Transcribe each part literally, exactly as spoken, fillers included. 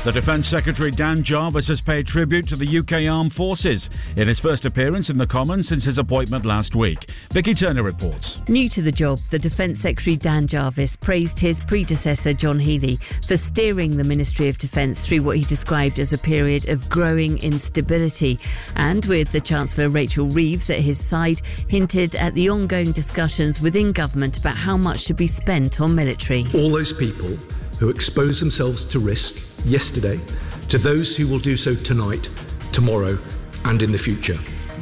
The Defence Secretary Dan Jarvis has paid tribute to the U K Armed Forces in his first appearance in the Commons since his appointment last week. Vicky Turner reports. New to the job, the Defence Secretary Dan Jarvis praised his predecessor John Healey for steering the Ministry of Defence through what he described as a period of growing instability, and with the Chancellor Rachel Reeves at his side, hinted at the ongoing discussions within government about how much should be spent on military. All those people who expose themselves to risk yesterday, to those who will do so tonight, tomorrow and in the future.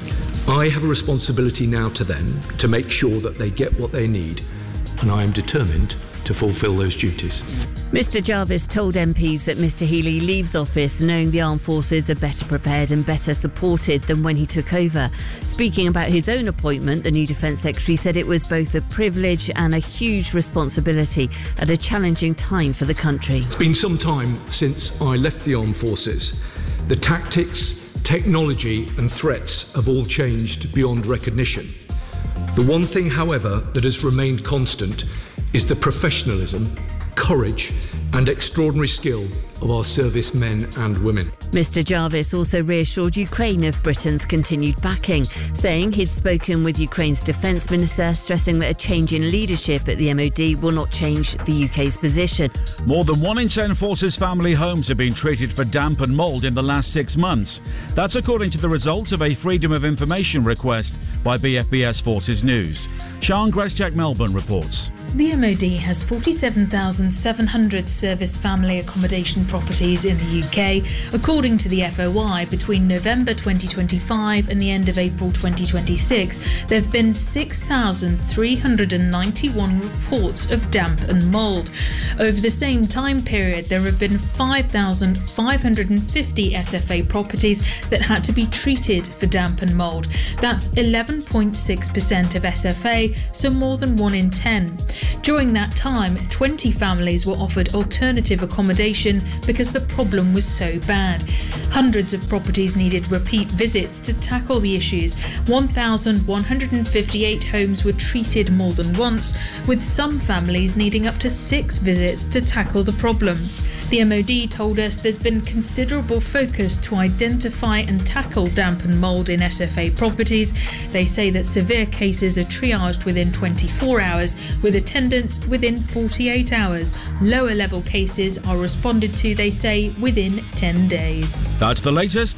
I have a responsibility now to them to make sure that they get what they need, and I am determined to fulfil those duties. Mr Jarvis told M Ps that Mr Healey leaves office knowing the armed forces are better prepared and better supported than when he took over. Speaking about his own appointment, the new Defence Secretary said it was both a privilege and a huge responsibility at a challenging time for the country. It's been some time since I left the armed forces. The tactics, technology and threats have all changed beyond recognition. The one thing, however, that has remained constant is the professionalism, courage and extraordinary skill of our servicemen and women. Mr Jarvis also reassured Ukraine of Britain's continued backing, saying he'd spoken with Ukraine's Defence Minister, stressing that a change in leadership at the M O D will not change the U K's position. More than one in ten Forces family homes have been treated for damp and mould in the last six months. That's according to the results of a Freedom of Information request by B F B S Forces News. Sian Grescheck, Melbourne reports. The M O D has forty-seven thousand seven hundred service family accommodation properties in the U K. According to the F O I, between November twenty twenty-five and the end of April twenty twenty-six, there have been six thousand three hundred ninety-one reports of damp and mould. Over the same time period, there have been five thousand five hundred fifty S F A properties that had to be treated for damp and mould. That's eleven point six percent of S F A, so more than one in ten. During that time, twenty families were offered alternative accommodation because the problem was so bad. Hundreds of properties needed repeat visits to tackle the issues. one thousand one hundred fifty-eight homes were treated more than once, with some families needing up to six visits to tackle the problem. The M O D told us there's been considerable focus to identify and tackle damp and mould in S F A properties. They say that severe cases are triaged within twenty-four hours, with attendance within forty-eight hours. Lower level cases are responded to, they say, within ten days. That's the latest.